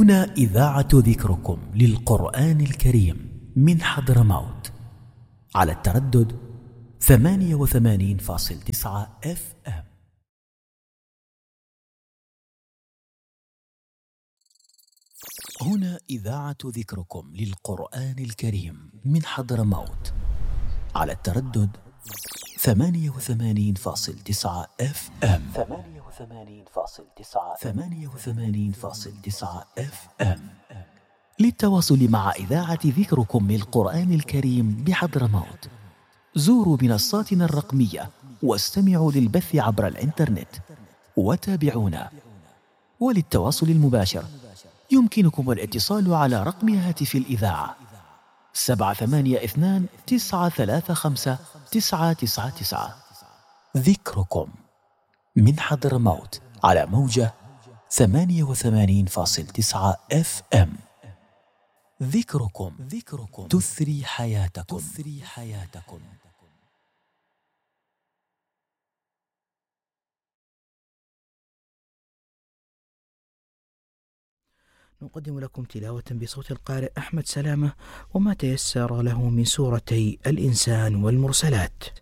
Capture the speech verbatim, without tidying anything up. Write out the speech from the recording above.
هنا إذاعة ذكركم للقرآن الكريم من حضرموت على التردد ثمانية وثمانين فاصل تسعة اف ام. هنا إذاعة ذكركم للقرآن الكريم من حضرموت على التردد ثمانية وثمانين فاصل تسعة اف ام. ثمانية وثمانين فاصل تسعة ثمانية وثمانين فاصل تسعة اف ام. للتواصل مع إذاعة ذكركم للقرآن الكريم بحضرموت زوروا منصاتنا الرقمية واستمعوا للبث عبر الإنترنت وتابعونا. وللتواصل المباشر يمكنكم الاتصال على رقم هاتف الإذاعة سبعة ثمانية اثنان تسعة ثلاثة خمسة تسعة تسعة تسعة. ذكركم من حضرموت على موجة ثمانية وثمانين فاصل تسعة اف ام. ذكركم ذكركم تثري حياتكم تثري حياتكم. نقدم لكم تلاوة بصوت القارئ أحمد سلامة وما تيسر له من سورتي الإنسان والمرسلات.